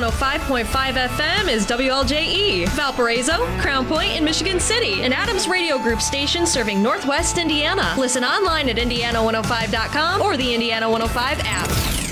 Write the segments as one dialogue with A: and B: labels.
A: 105.5 FM is WLJE, Valparaiso, Crown Point, and Michigan City, an Adams Radio Group station serving Northwest Indiana. Listen online at Indiana105.com or the Indiana 105 app.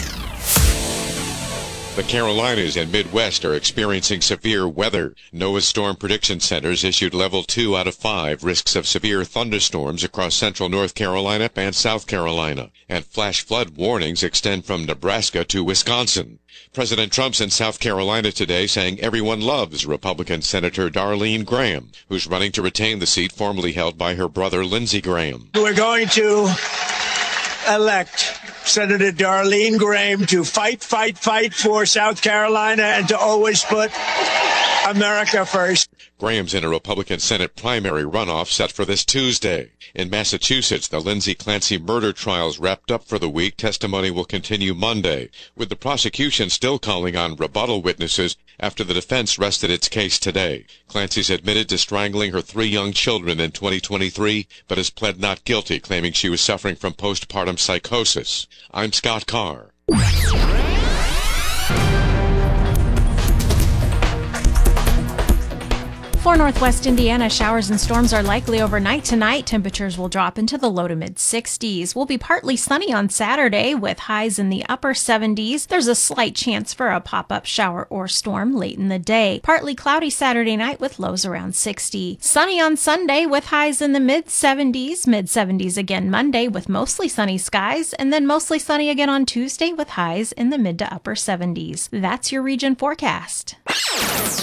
B: The Carolinas and Midwest are experiencing severe weather. NOAA's Storm Prediction Centers issued level 2 out of 5 risks of severe thunderstorms across central North Carolina and South Carolina, and flash flood warnings extend from Nebraska to Wisconsin. President Trump's in South Carolina today saying everyone loves Republican Senator Darlene Graham, who's running to retain the seat formerly held by her brother Lindsey Graham.
C: We're going to elect Senator Darlene Graham to fight for South Carolina and to always put America first.
B: Graham's in a Republican Senate primary runoff set for this Tuesday. In Massachusetts, the Lindsay Clancy murder trials wrapped up for the week. Testimony will continue Monday, with the prosecution still calling on rebuttal witnesses after the defense rested its case today. Clancy's admitted to strangling her 3 young children in 2023, but has pled not guilty, claiming she was suffering from postpartum psychosis. I'm Scott Carr.
D: For Northwest Indiana, showers and storms are likely overnight tonight. Temperatures will drop into the low to mid 60s. Will be partly sunny on Saturday with highs in the upper 70s. There's a slight chance for a pop-up shower or storm late in the day. Partly cloudy Saturday night with lows around 60. Sunny on Sunday with highs in the mid 70s. Mid 70s again Monday with mostly sunny skies, and then mostly sunny again on Tuesday with highs in the mid to upper 70s. That's your region forecast.